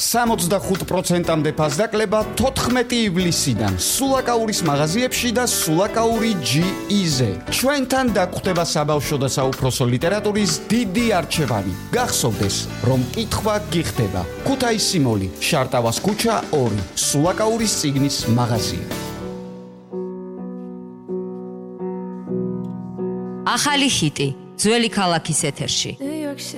65%-მდე ფასდაკლება 14 ივლისიდან სულაკაურის მაღაზიებში და სულაკაური GE-ზე. ჩვენთან დაგვხვდება საბავშვო და საუფროსო ლიტერატურის დიდი არჩევანი. გახსოვდეს, რომ კითხვა გიხდება. ქუთაისი მოლი, შარტავას ქუჩა 2, სულაკაურის წიგნის მაღაზია. ახალი ჰიტი, ძველი ქალაქის ეთერში.